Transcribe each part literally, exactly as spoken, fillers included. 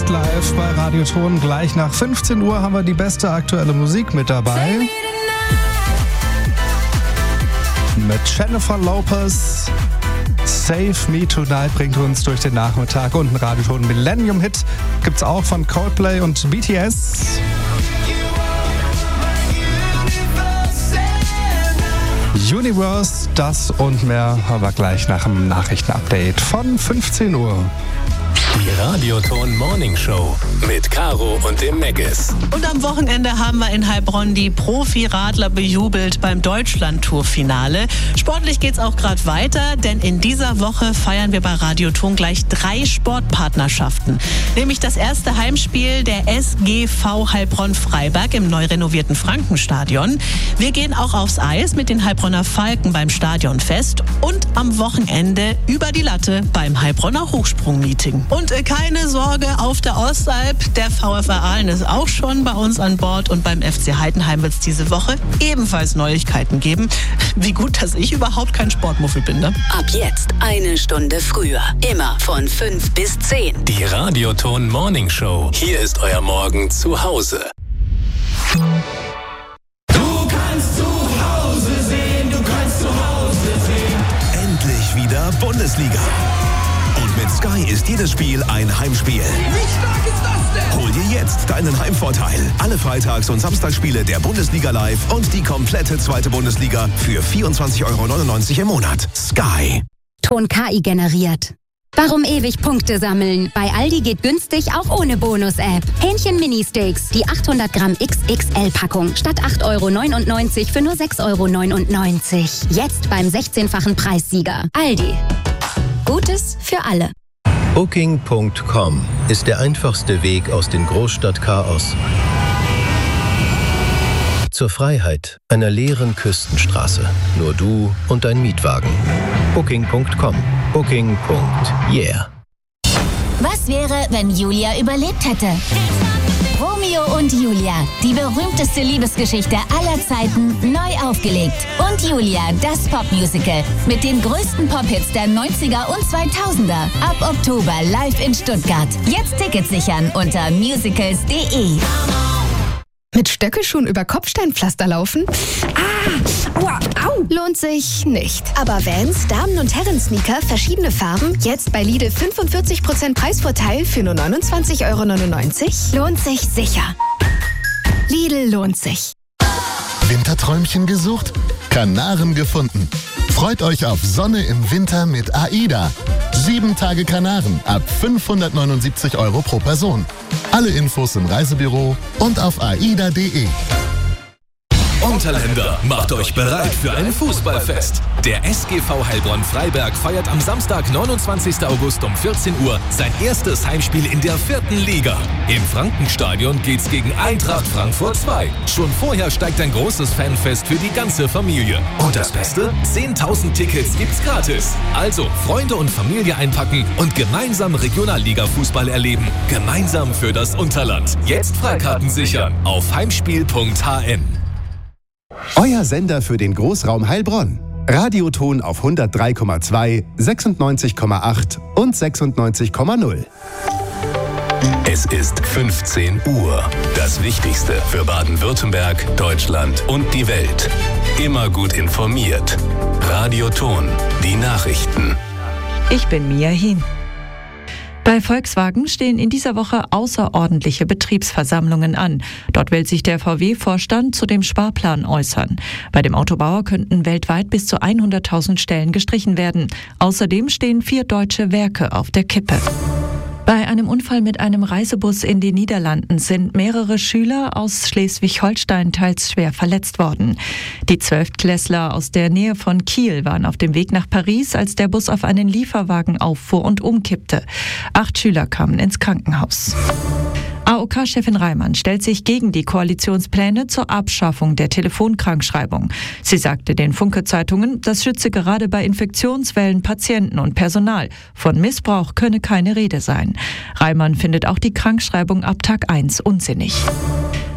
Nacht live bei Radio Ton. Gleich nach fünfzehn Uhr haben wir die beste aktuelle Musik mit dabei. Mit Jennifer Lopez. Save Me Tonight bringt uns durch den Nachmittag. Und ein Radio Ton Millennium Hit gibt's auch von Coldplay und B T S. Universe, das und mehr haben wir gleich nach dem Nachrichtenupdate von fünfzehn Uhr. Die Radio Ton Morning Show mit Caro und dem Meggis. Und am Wochenende haben wir in Heilbronn die Profi-Radler bejubelt beim Deutschland-Tour-Finale. Sportlich geht's auch gerade weiter, denn in dieser Woche feiern wir bei Radio Ton gleich drei Sportpartnerschaften. Nämlich das erste Heimspiel der S G V Heilbronn-Freiberg im neu renovierten Frankenstadion. Wir gehen auch aufs Eis mit den Heilbronner Falken beim Stadionfest und am Wochenende über die Latte beim Heilbronner Hochsprung-Meeting. Und keine Sorge, auf der Ostalb, der V F R Aalen ist auch schon bei uns an Bord und beim F C Heidenheim wird es diese Woche ebenfalls Neuigkeiten geben. Wie gut, dass ich überhaupt kein Sportmuffel bin, ne? Ab jetzt eine Stunde früher, immer von fünf bis zehn. Die Radio Ton Morning Show. Hier ist euer Morgen zu Hause. Du kannst zu Hause sehen, du kannst zu Hause sehen. Endlich wieder Bundesliga. Und mit Sky ist jedes Spiel ein Heimspiel. Wie stark ist das denn? Hol dir jetzt deinen Heimvorteil. Alle Freitags- und Samstagsspiele der Bundesliga live und die komplette zweite Bundesliga für vierundzwanzig Euro neunundneunzig im Monat. Sky. Ton K I generiert. Warum ewig Punkte sammeln? Bei Aldi geht günstig auch ohne Bonus-App. Hähnchen Mini-Steaks, die achthundert Gramm X X L-Packung statt acht Euro neunundneunzig für nur sechs Euro neunundneunzig. Jetzt beim sechzehnfachen Preissieger. Aldi. Gutes für alle. Booking Punkt com ist der einfachste Weg aus dem Großstadtchaos zur Freiheit einer leeren Küstenstraße. Nur du und dein Mietwagen. Booking Punkt com. Booking. Yeah. Was wäre, wenn Julia überlebt hätte? Romeo und Julia, die berühmteste Liebesgeschichte aller Zeiten, neu aufgelegt. Und Julia, das Popmusical mit den größten Pop-Hits der neunziger und zweitausender. Ab Oktober live in Stuttgart. Jetzt Tickets sichern unter musicals punkt de. Mit Stöckelschuhen über Kopfsteinpflaster laufen? Ah, aua, au. Lohnt sich nicht. Aber Vans, Damen- und Herren-Sneaker, verschiedene Farben, jetzt bei Lidl fünfundvierzig Prozent Preisvorteil für nur neunundzwanzig Euro neunundneunzig? Lohnt sich sicher. Lidl lohnt sich. Winterträumchen gesucht? Kanaren gefunden. Freut euch auf Sonne im Winter mit AIDA. Sieben Tage Kanaren ab fünfhundertneunundsiebzig Euro pro Person. Alle Infos im Reisebüro und auf aida punkt de. Unterländer, macht euch bereit für ein Fußballfest. Der S G V Heilbronn-Freiberg feiert am Samstag, neunundzwanzigsten August um vierzehn Uhr sein erstes Heimspiel in der vierten Liga. Im Frankenstadion geht's gegen Eintracht Frankfurt zwei. Schon vorher steigt ein großes Fanfest für die ganze Familie. Und das Beste? zehntausend Tickets gibt's gratis. Also Freunde und Familie einpacken und gemeinsam Regionalliga-Fußball erleben. Gemeinsam für das Unterland. Jetzt Freikarten sichern auf heimspiel punkt h n. Euer Sender für den Großraum Heilbronn. Radioton auf hundertdrei Komma zwei, sechsundneunzig Komma acht und sechsundneunzig Komma null. Es ist fünfzehn Uhr. Das Wichtigste für Baden-Württemberg, Deutschland und die Welt. Immer gut informiert. Radio Ton, die Nachrichten. Ich bin Mia Hien. Bei Volkswagen stehen in dieser Woche außerordentliche Betriebsversammlungen an. Dort will sich der V W-Vorstand zu dem Sparplan äußern. Bei dem Autobauer könnten weltweit bis zu hunderttausend Stellen gestrichen werden. Außerdem stehen vier deutsche Werke auf der Kippe. Bei einem Unfall mit einem Reisebus in den Niederlanden sind mehrere Schüler aus Schleswig-Holstein teils schwer verletzt worden. Die Zwölftklässler aus der Nähe von Kiel waren auf dem Weg nach Paris, als der Bus auf einen Lieferwagen auffuhr und umkippte. Acht Schüler kamen ins Krankenhaus. A O K-Chefin Reimann stellt sich gegen die Koalitionspläne zur Abschaffung der Telefonkrankschreibung. Sie sagte den Funke-Zeitungen, das schütze gerade bei Infektionswellen Patienten und Personal. Von Missbrauch könne keine Rede sein. Reimann findet auch die Krankschreibung ab Tag eins unsinnig.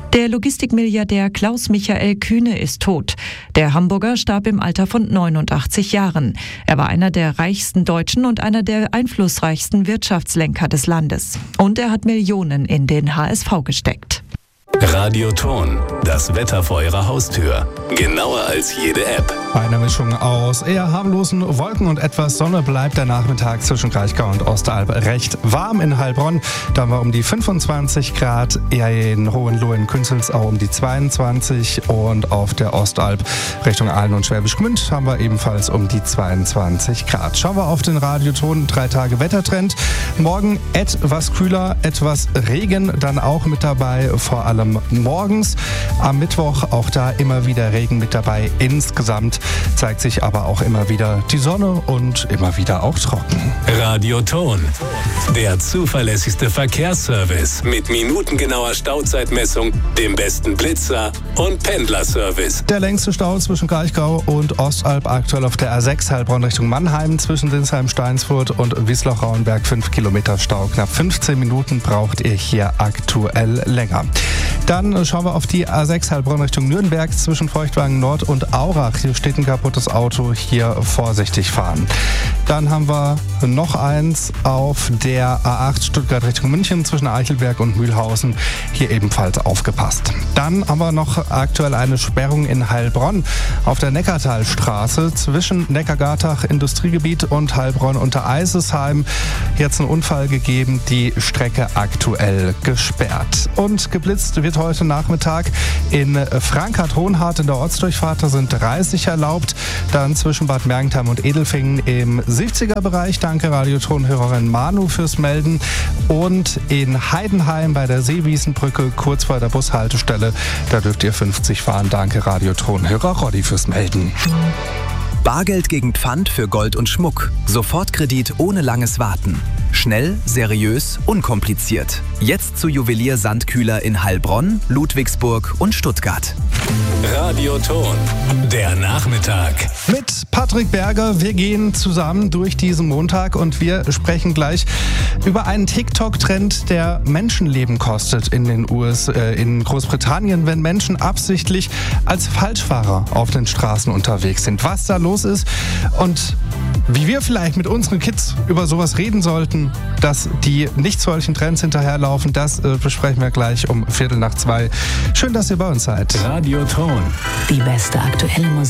Der Logistikmilliardär Klaus-Michael Kühne ist tot. Der Hamburger starb im Alter von neunundachtzig Jahren. Er war einer der reichsten Deutschen und einer der einflussreichsten Wirtschaftslenker des Landes. Und er hat Millionen in den H S V gesteckt. Radioton, das Wetter vor Ihrer Haustür. Genauer als jede App. Bei einer Mischung aus eher harmlosen Wolken und etwas Sonne bleibt der Nachmittag zwischen Kraichgau und Ostalb recht warm in Heilbronn. Da haben wir um die fünfundzwanzig Grad, eher in Hohenlohe in Künzelsau um die zweiundzwanzig und auf der Ostalb Richtung Aalen und Schwäbisch Gmünd haben wir ebenfalls um die zweiundzwanzig Grad. Schauen wir auf den Radioton, drei Tage Wettertrend. Morgen etwas kühler, etwas Regen dann auch mit dabei, vor allem morgens. Am Mittwoch auch da immer wieder Regen mit dabei. Insgesamt zeigt sich aber auch immer wieder die Sonne und immer wieder auch trocken. Radioton, der zuverlässigste Verkehrsservice mit minutengenauer Stauzeitmessung, dem besten Blitzer und Pendlerservice. Der längste Stau zwischen Kraichgau und Ostalb aktuell auf der A sechs Heilbronn Richtung Mannheim zwischen Sinsheim, Steinsfurt und Wiesloch-Rauenberg. fünf Kilometer Stau. Knapp fünfzehn Minuten braucht ihr hier aktuell länger. Dann schauen wir auf die A sechs Heilbronn Richtung Nürnberg zwischen Feuchtwagen Nord und Aurach. Hier steht ein kaputtes Auto, hier vorsichtig fahren. Dann haben wir noch eins auf der A acht Stuttgart Richtung München zwischen Eichelberg und Mühlhausen. Hier ebenfalls aufgepasst. Dann haben wir noch aktuell eine Sperrung in Heilbronn auf der Neckartalstraße zwischen Neckargartach Industriegebiet und Heilbronn unter Eisesheim. Jetzt ein Unfall gegeben, die Strecke aktuell gesperrt. Und geblitzt wird heute Nachmittag in Frankhardt-Hohenhardt in der Ortsdurchfahrt. Da sind dreißig erlaubt. Dann zwischen Bad Mergentheim und Edelfingen im siebziger Bereich. Danke Radioton-Hörerin Manu fürs Melden. Und in Heidenheim bei der Seewiesenbrücke kurz vor der Bushaltestelle, da dürft ihr fünfzig fahren. Danke Radioton-Hörer Roddy fürs Melden. Bargeld gegen Pfand für Gold und Schmuck. Sofortkredit ohne langes Warten. Schnell, seriös, unkompliziert. Jetzt zu Juwelier Sandkühler in Heilbronn, Ludwigsburg und Stuttgart. Radioton, der Nachmittag. Mit Patrick Berger. Wir gehen zusammen durch diesen Montag und wir sprechen gleich über einen TikTok-Trend, der Menschenleben kostet in den U S, äh, in Großbritannien, wenn Menschen absichtlich als Falschfahrer auf den Straßen unterwegs sind. Was da los ist und wie wir vielleicht mit unseren Kids über sowas reden sollten, dass die nicht solchen Trends hinterherlaufen, das äh, besprechen wir gleich um Viertel nach zwei. Schön, dass ihr bei uns seid. Radioton. Die beste aktuelle Musik.